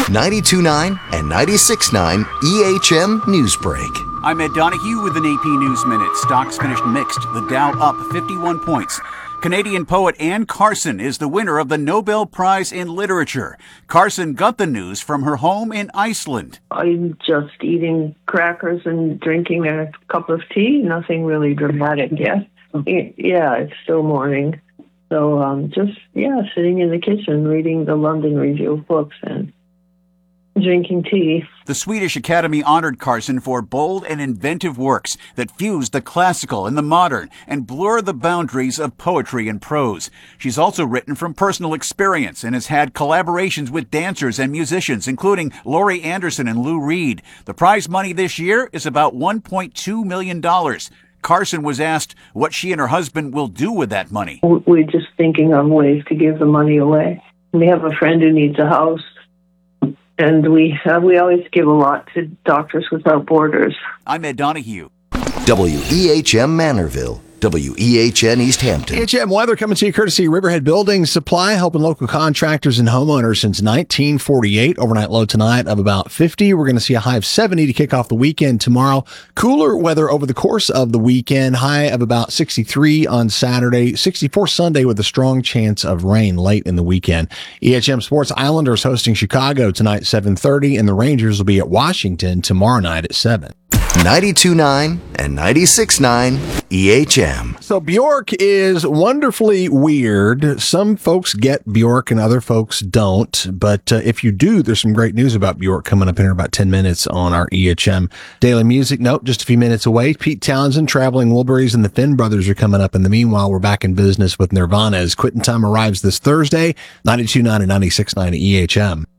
92.9 and 96.9 EHM Newsbreak. I'm Ed Donahue with an AP News Minute. Stocks finished mixed. The Dow up 51 points. Canadian poet Anne Carson is the winner of the Nobel Prize in Literature. Carson got the news from her home in Iceland. I'm just eating crackers and drinking a cup of tea. Nothing really dramatic yet. Yeah, it's still morning. So sitting in the kitchen reading the London Review of Books and drinking tea. The Swedish Academy honored Carson for bold and inventive works that fuse the classical and the modern and blur the boundaries of poetry and prose. She's also written from personal experience and has had collaborations with dancers and musicians, including Laurie Anderson and Lou Reed. The prize money this year is about $1.2 million. Carson was asked what she and her husband will do with that money. We're just thinking of ways to give the money away. We have a friend who needs a house. And we always give a lot to Doctors Without Borders. I'm Ed Donahue. WEHM Manorville. WEHN East Hampton. EHM weather coming to you courtesy Riverhead Building Supply, helping local contractors and homeowners since 1948. Overnight low tonight of about 50. We're going to see a high of 70 to kick off the weekend tomorrow. Cooler weather over the course of the weekend. High of about 63 on Saturday, 64 Sunday with a strong chance of rain late in the weekend. EHM Sports Islanders hosting Chicago tonight 7:30, and the Rangers will be at Washington tomorrow night at 7. 92.9 and 96.9 EHM. So Bjork is wonderfully weird. Some folks get Bjork and other folks don't. But if you do, there's some great news about Bjork coming up in about 10 minutes on our EHM Daily Music Note. Just a few minutes away. Pete Townsend, Traveling Wilburys, and the Finn Brothers are coming up. In the meanwhile, we're back in business with Nirvana as Quitting Time arrives this Thursday. 92.9 and 96.9 EHM.